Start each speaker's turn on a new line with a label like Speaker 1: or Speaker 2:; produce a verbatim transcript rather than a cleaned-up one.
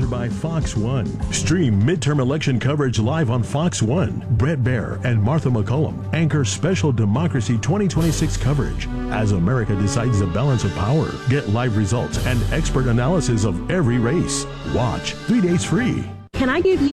Speaker 1: sponsored by Fox One. Stream midterm election coverage live on Fox One. Brett Baer and Martha McCollum anchor special Democracy twenty twenty-six coverage as America decides the balance of power. Get live results and expert analysis of every race. Watch three days free.
Speaker 2: Can I give you